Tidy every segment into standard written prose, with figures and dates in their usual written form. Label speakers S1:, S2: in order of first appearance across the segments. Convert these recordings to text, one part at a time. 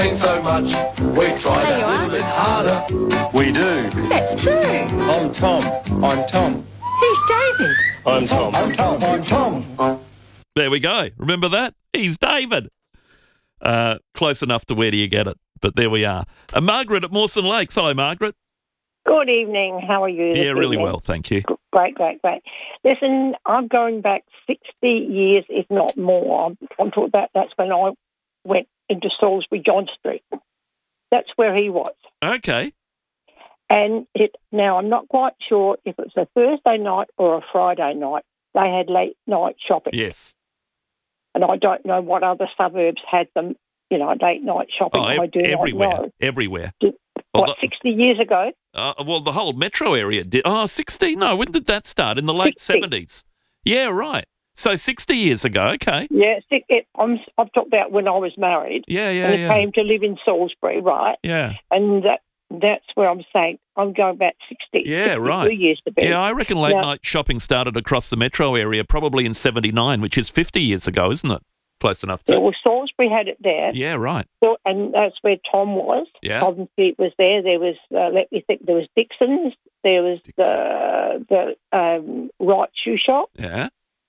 S1: Ain't so much. We try
S2: There you
S1: that
S2: are.
S1: little bit harder.
S3: We do.
S2: That's true.
S3: I'm Tom. I'm Tom.
S2: Who's David?
S3: I'm Tom. I'm Tom. I'm Tom.
S4: There we go. Remember that? He's David. Close enough to where do you get it? But there we are. Margaret at Mawson Lakes. Hello, Margaret.
S5: Good evening. How are you?
S4: Yeah, really well, thank you.
S5: Great. Listen, I'm going back 60 years, if not more. I'm talking about that's when I went into Salisbury John Street. That's where he was.
S4: Okay.
S5: And now I'm not quite sure if it's a Thursday night or a Friday night. They had late night shopping.
S4: Yes.
S5: And I don't know what other suburbs had them, late night shopping. I do
S4: everywhere.
S5: not know.
S4: Everywhere.
S5: What, 60 years ago?
S4: Well, the whole metro area did. 60? No, when did that start? In the late
S5: 60.
S4: 70s. Yeah, right. So 60 years ago, okay.
S5: Yeah, I've talked about when I was married.
S4: Yeah.
S5: And I came to live in Salisbury, right?
S4: Yeah.
S5: And that's where I'm saying I'm going back 60.
S4: Yeah,
S5: 62
S4: right.
S5: years to be.
S4: Yeah, I reckon late night shopping started across the metro area probably in 79, which is 50 years ago, isn't it? Close enough to.
S5: Yeah, well, Salisbury had it there.
S4: Yeah, right.
S5: So, and that's where Tom was.
S4: Yeah.
S5: Tom Street was there. There was, let me think, there was Dixon's. There was the Wright Shoe Shop.
S4: Yeah.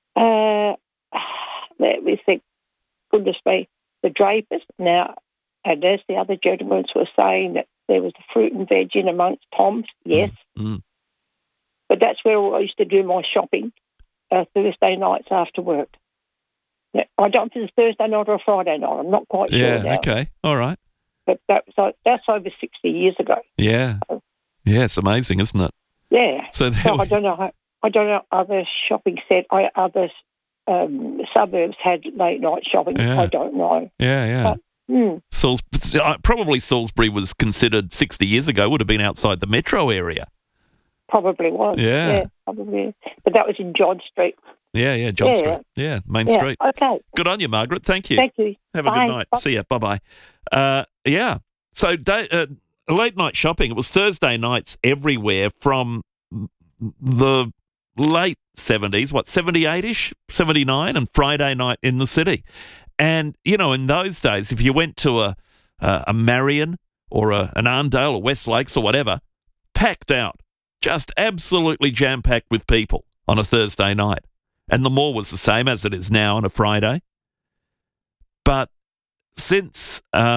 S5: Let me think. Goodness me. The Drapers. Now, and as the other gentlemen were saying that there was the fruit and veg in amongst Tom's. Yes.
S4: Mm.
S5: But that's where I used to do my shopping Thursday nights after work. Now, I don't know if it's a Thursday night or a Friday night. I'm not quite sure now.
S4: Yeah, okay. All right.
S5: But that's over 60 years ago.
S4: Yeah. Yeah, it's amazing, isn't it?
S5: Yeah.
S4: So
S5: I don't know other shopping other suburbs had late night shopping.
S4: Yeah.
S5: I don't know.
S4: Yeah.
S5: But,
S4: probably Salisbury was considered 60 years ago, would have been outside the metro area.
S5: probably was.
S4: Yeah.
S5: Probably. But that was in John Street.
S4: Yeah, John Street. Yeah, Main Street.
S5: Okay.
S4: Good on you, Margaret. Thank you.
S5: Thank you.
S4: Have a
S5: Bye.
S4: good night.
S5: Bye.
S4: See ya. Bye-bye. Yeah. So late night shopping, it was Thursday nights everywhere from the late 70s, 78-ish, 79, and Friday night in the city. And, in those days, if you went to a Marion or an Arndale or West Lakes or whatever, packed out, just absolutely jam-packed with people on a Thursday night. And the mall was the same as it is now on a Friday. But since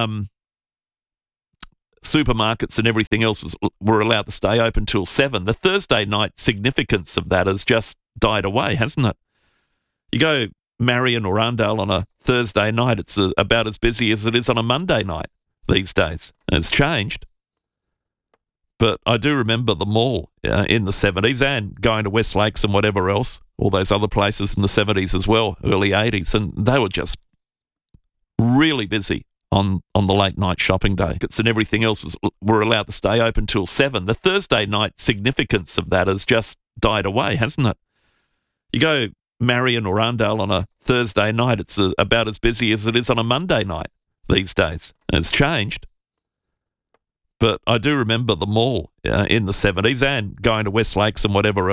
S4: supermarkets and everything else were allowed to stay open till 7, the Thursday night significance of that has just died away, hasn't it? You go Marion or Arndale on a Thursday night, it's about as busy as it is on a Monday night these days. And it's changed. But I do remember the mall in the 70s and going to West Lakes and whatever else, all those other places in the 70s as well, early 80s, and they were just really busy on the late night shopping day. And everything else were allowed to stay open till 7. The Thursday night significance of that has just died away, hasn't it? You go Marion or Arndale on a Thursday night, it's about as busy as it is on a Monday night these days. And it's changed. But I do remember the mall in the 70s and going to West Lakes and whatever else.